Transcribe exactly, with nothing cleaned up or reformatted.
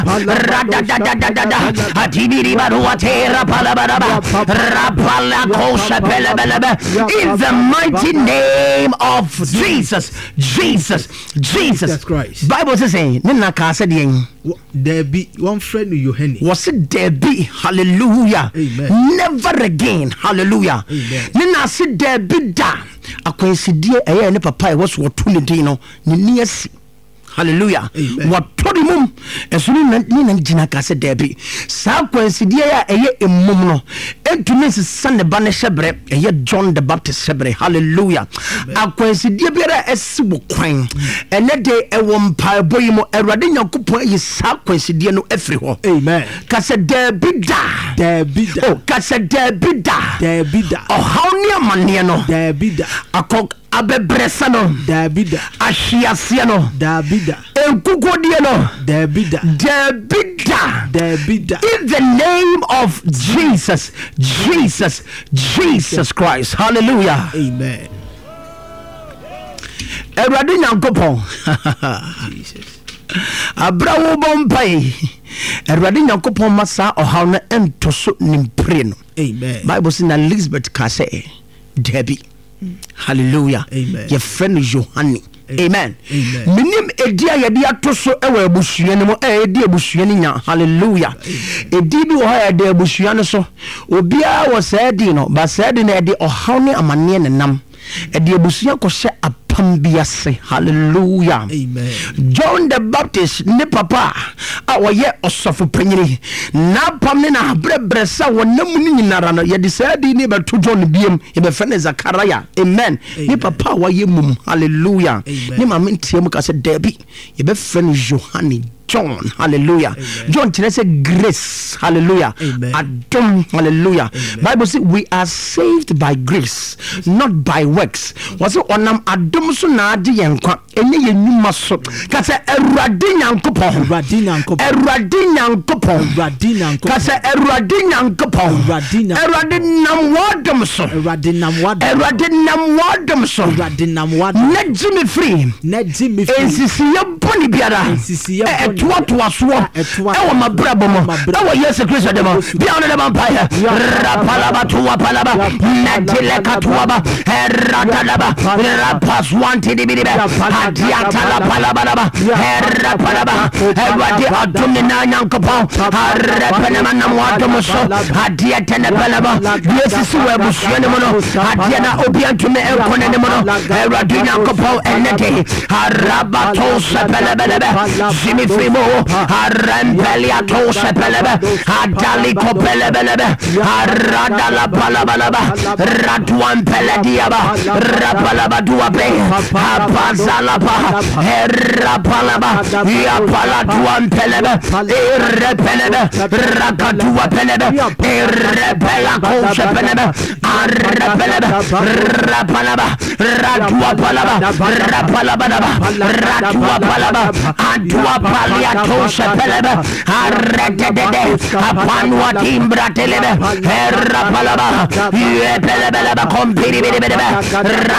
in the mighty name of Jesus, Jesus, Jesus Christ. Bible says, "Nina kasa dieng." There be one friend you henny. Was it there be? Hallelujah. Amen. Never again. Hallelujah. Amen. Nina said there be da. Akwensidie eye ne papa e was what two din no ne niasi. Hallelujah. What told him as soon as Nina Cassa Debbie. Sa Quensidia, a year in Mumno, and to Missus Sunday Banner Shebre, a year John the Baptist Shebre. Hallelujah. A Quensidia Bera as Subo Quine, and that day a one pie boymo, a radina cupo is Sa Quensidia no everywhere. Amen. Cassa Debbie da, Debbie, oh, Cassa Debbie da, Debbie da, oh, how near Maniano, Debbie da, a cock. Abebresano Dabida Ashiasiano Dabida Enkukodiano Dabida Dabida Dabida in the name of Jesus, Jesus, Jesus Christ. Hallelujah. Amen. Eradi Nyankopon Jesus Abrawo bompai Eradi Nyankopon masa ohaw na entoso nimpre no. Amen. Bible says na Elizabeth Kase Debbie. Hallelujah. Amen. Your friend Johanni. Amen. Amen. Minim edia yedi atoso ewe abusua ne mo e edi abusua ne nya. Hallelujah. Edi bi wo ha edi abusua ne so. Obia wo saidi no, ba saidi na edi ohaw ne amane ne nam. Edi abusua ko hye apambiase. Hallelujah. Amen. John the Baptist ne papa a woye osofo panyini na pam ne na brebresa wonam ni nyinara no ye de saadi ne beto John biem ye be fene Zakaria. Amen. Ne papa woye mum. Hallelujah. Ne ma mentie mu ka se Debbie ye be fene Johanni John. Hallelujah. Amen. John tell us grace. Hallelujah. Amen. Adam. Hallelujah. Amen. Bible says we are saved by grace, not by works. Was it onam Adam so na ade yenkwa enye yenuma so. Ka se Awurade Nyankopon. Awurade Nyankopon. Awurade Nyankopon. Awurade Nyankopon. Ka se Awurade Nyankopon. Awurade Nyankopon. Awurade nam wadom so. Awurade nam wadom. Awurade nam wadom so. Awurade nam wadom. Na jimi free. Na jimi free. Ensisi ye boni biara. Ensisi ye boni. Tuwa tuwa suwa ewa mabrabo mo ewa Yesu Kristo demo bia ono demo mpaye rapalaba tuwa palaba nadileka tuwa ba eradalaba rapas wanti dibidibe hadiata la palaba laba erapalaba ewadi adumi na Nyankopon arepene manam wadomo so hadiata ne palaba Yesu suwe busuene mono hadiana obiantume enkone ne mono ewadi Nyankopon enete harabato sepelebelebe jimi frimo Arempelia tose pelebe Adali kopelebelebe Arada la balabalaba Radwan pelediaba Rapalaba duabe Apazalaba Erapalaba Yapala duan pelebe Irrepelebe Rakadua pelebe Irrepela kose pelebe Arrepelebe Rapalaba Radua palaba Rapalabalaba Radua palaba Adua palia Tosha pelebe arredede apanwa timbra telebe erra palaba ye pelebe kompiri bebe